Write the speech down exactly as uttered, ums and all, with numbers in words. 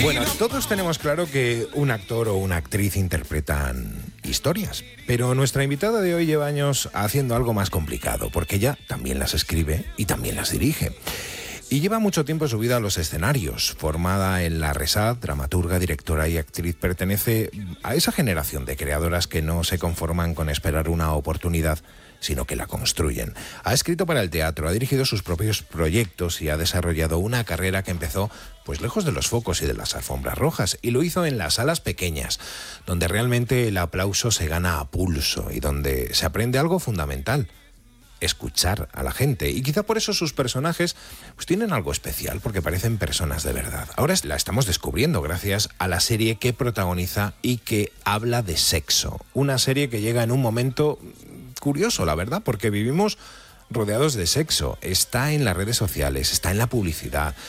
Bueno, todos tenemos claro que un actor o una actriz interpretan historias, pero nuestra invitada de hoy lleva años haciendo algo más complicado, porque ella también las escribe y también las dirige. Y lleva mucho tiempo subida a los escenarios. Formada en la RESAD, dramaturga, directora y actriz, pertenece a esa generación de creadoras que no se conforman con esperar una oportunidad, sino que la construyen. Ha escrito para el teatro, ha dirigido sus propios proyectos y ha desarrollado una carrera que empezó pues lejos de los focos y de las alfombras rojas, y lo hizo en las salas pequeñas, donde realmente el aplauso se gana a pulso y donde se aprende algo fundamental: escuchar a la gente. Y quizá por eso sus personajes pues tienen algo especial, porque parecen personas de verdad. Ahora la estamos descubriendo gracias a la serie que protagoniza y que habla de sexo. Una serie que llega en un momento curioso, la verdad, porque vivimos rodeados de sexo. Está en las redes sociales, está en la publicidad,